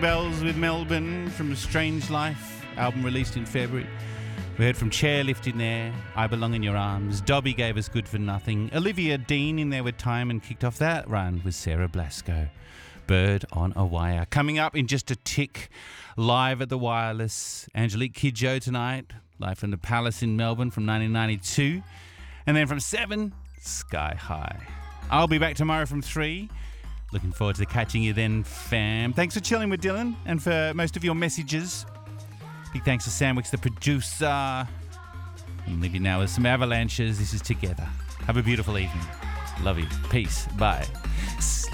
Bells with Melbourne from Strange Life, album released in February. We heard from Chairlift in there, I Belong in Your Arms. Dobby gave us Good for Nothing. Olivia Dean in there with Time, and kicked off that run with Sarah Blasco. Bird on a Wire. Coming up in just a tick, live at the Wireless, Angelique Kidjo tonight, live from the Palace in Melbourne from 1992. And then from 7, Sky High. I'll be back tomorrow from 3. Looking forward to catching you then, fam. Thanks for chilling with Dylan and for most of your messages. Big thanks to Sandwich, the producer. I'll leave you now with some Avalanches. This is Together. Have a beautiful evening. Love you. Peace. Bye.